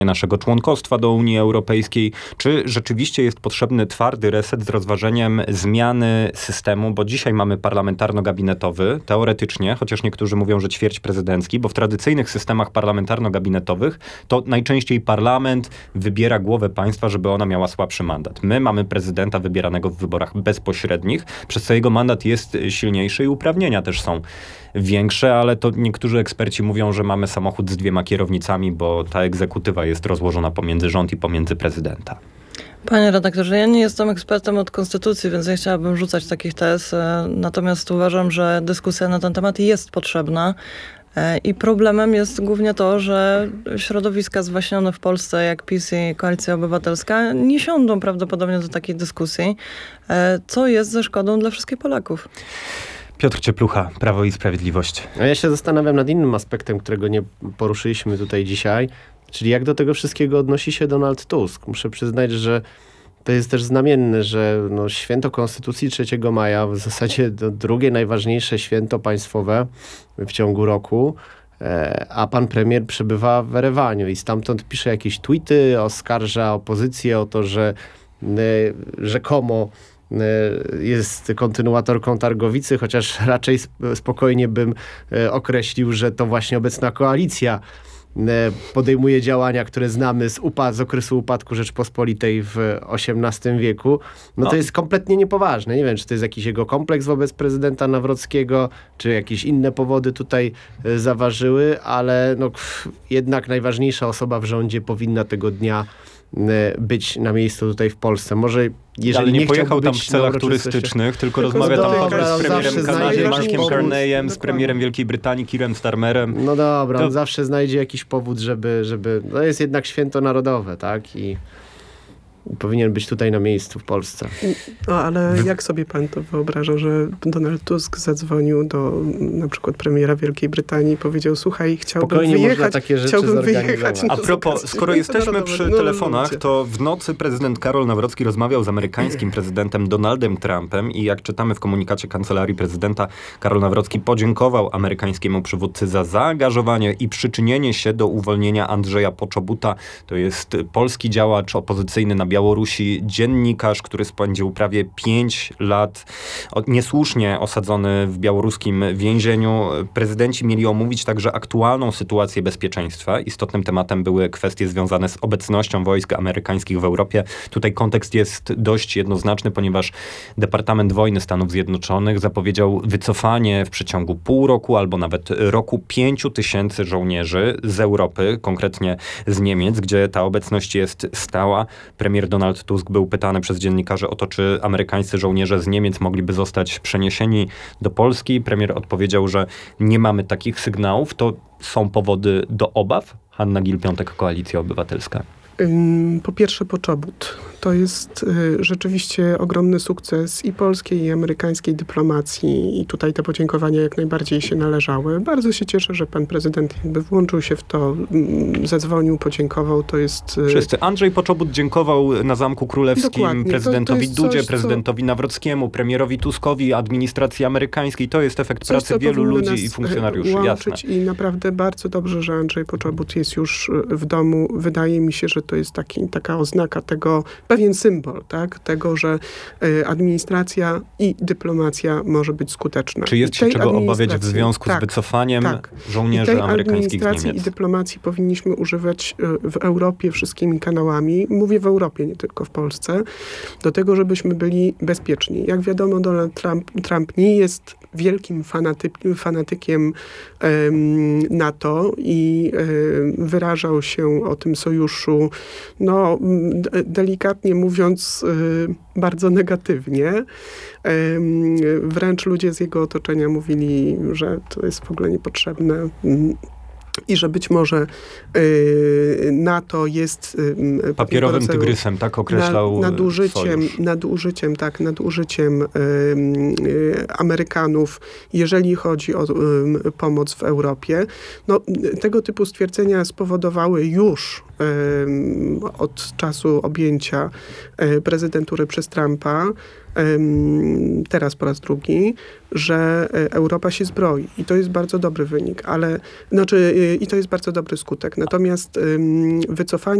naszego członkostwa do Unii Europejskiej. Czy rzeczywiście jest potrzebny twardy reset z rozważeniem zmiany systemu, bo dzisiaj mamy parlamentarno-gabinetowy, teoretycznie, chociaż niektórzy mówią, że ćwierć prezydencki, bo w tradycyjnych systemach parlamentarno-gabinetowych to najczęściej parlament wybiera głowę państwa, żeby ona miała słabszy mandat. My mamy prezydenta wybieranego w wyborach bezpośrednich, przez co jego mandat jest silniejszy i uprawnienia też są większe, ale to niektórzy eksperci mówią, że mamy samochód z 2 kierownicami, bo ta egzekutywa jest rozłożona pomiędzy rząd i pomiędzy prezydenta. Panie redaktorze, ja nie jestem ekspertem od konstytucji, więc nie chciałabym rzucać takich tez. Natomiast uważam, że dyskusja na ten temat jest potrzebna. I problemem jest głównie to, że środowiska zwaśnione w Polsce, jak PiS i Koalicja Obywatelska, nie siądą prawdopodobnie do takiej dyskusji, co jest ze szkodą dla wszystkich Polaków. Piotr Cieplucha, Prawo i Sprawiedliwość. A ja się zastanawiam nad innym aspektem, którego nie poruszyliśmy tutaj dzisiaj, czyli jak do tego wszystkiego odnosi się Donald Tusk. Muszę przyznać, że to jest też znamienne, że święto Konstytucji 3 maja, w zasadzie drugie najważniejsze święto państwowe w ciągu roku, a pan premier przebywa w Erewaniu i stamtąd pisze jakieś tweety, oskarża opozycję o to, że rzekomo jest kontynuatorką Targowicy, chociaż raczej spokojnie bym określił, że to właśnie obecna koalicja podejmuje działania, które znamy z okresu upadku Rzeczpospolitej w XVIII wieku. To jest kompletnie niepoważne. Nie wiem, czy to jest jakiś jego kompleks wobec prezydenta Nawrockiego, czy jakieś inne powody tutaj zaważyły, ale jednak najważniejsza osoba w rządzie powinna tego dnia być na miejscu tutaj w Polsce. Może jeżeli ale nie pojechał tam w celach turystycznych, tylko rozmawia tam z premierem Kanady, Markiem Carneyem, z premierem Wielkiej Brytanii, Keirem Starmerem. No dobra, on zawsze znajdzie jakiś powód, żeby to jest jednak święto narodowe, tak? I powinien być tutaj na miejscu w Polsce. Ale jak sobie pan to wyobraża, że Donald Tusk zadzwonił do na przykład premiera Wielkiej Brytanii i powiedział, słuchaj, chciałbym wyjechać. A propos, skoro jesteśmy przy telefonach, to w nocy prezydent Karol Nawrocki rozmawiał z amerykańskim prezydentem Donaldem Trumpem i jak czytamy w komunikacie Kancelarii Prezydenta, Karol Nawrocki podziękował amerykańskiemu przywódcy za zaangażowanie i przyczynienie się do uwolnienia Andrzeja Poczobuta. To jest polski działacz opozycyjny na Białorusi, dziennikarz, który spędził prawie 5 lat niesłusznie osadzony w białoruskim więzieniu. Prezydenci mieli omówić także aktualną sytuację bezpieczeństwa. Istotnym tematem były kwestie związane z obecnością wojsk amerykańskich w Europie. Tutaj kontekst jest dość jednoznaczny, ponieważ Departament Wojny Stanów Zjednoczonych zapowiedział wycofanie w przeciągu pół roku albo nawet roku 5,000 żołnierzy z Europy, konkretnie z Niemiec, gdzie ta obecność jest stała. Premier Donald Tusk był pytany przez dziennikarzy o to, czy amerykańscy żołnierze z Niemiec mogliby zostać przeniesieni do Polski. Premier odpowiedział, że nie mamy takich sygnałów. To są powody do obaw? Hanna Gill-Piątek, Koalicja Obywatelska. Po pierwsze Poczobut. To jest rzeczywiście ogromny sukces i polskiej, i amerykańskiej dyplomacji i tutaj te podziękowania jak najbardziej się należały. Bardzo się cieszę, że pan prezydent jakby włączył się w to, zadzwonił, podziękował. To jest... Wszyscy. Andrzej Poczobut dziękował na Zamku Królewskim. Dokładnie. Prezydentowi Dudzie, prezydentowi Nawrockiemu, premierowi Tuskowi, administracji amerykańskiej. To jest efekt pracy wielu ludzi i funkcjonariuszy. Jasne. I naprawdę bardzo dobrze, że Andrzej Poczobut jest już w domu. Wydaje mi się, że to jest taka oznaka tego, pewien symbol, tak? Tego, że administracja i dyplomacja może być skuteczna. Czy jest się czego obawiać w związku z wycofaniem żołnierzy amerykańskich z Niemiec? Administracji i dyplomacji powinniśmy używać w Europie wszystkimi kanałami. Mówię w Europie, nie tylko w Polsce. Do tego, żebyśmy byli bezpieczni. Jak wiadomo, Donald Trump nie jest wielkim fanatykiem NATO i wyrażał się o tym sojuszu, delikatnie mówiąc, bardzo negatywnie. Wręcz ludzie z jego otoczenia mówili, że to jest w ogóle niepotrzebne. I że być może NATO jest papierowym tygrysem, tak określał nadużyciem Amerykanów, jeżeli chodzi o pomoc w Europie. Tego typu stwierdzenia spowodowały już od czasu objęcia prezydentury przez Trumpa, teraz po raz drugi, że Europa się zbroi. I to jest bardzo dobry wynik, i to jest bardzo dobry skutek. Natomiast wycofanie